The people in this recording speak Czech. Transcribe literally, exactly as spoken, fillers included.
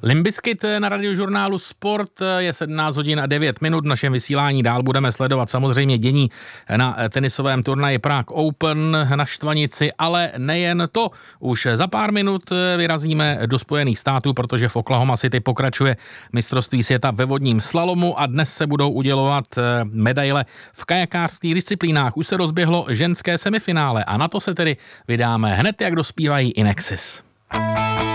Limp Bizkit na radiožurnálu Sport, je sedmnáct hodin a devět minut. V našem vysílání dál budeme sledovat samozřejmě dění na tenisovém turnaji Prague Open na Štvanici, ale nejen to. Už za pár minut vyrazíme do Spojených států, protože v Oklahoma City pokračuje mistrovství světa ve vodním slalomu a dnes se budou udělovat medaile v kajakářských disciplínách. Už se rozběhlo ženské semifinále a na to se tedy vydáme hned, jak dospívají Inexis.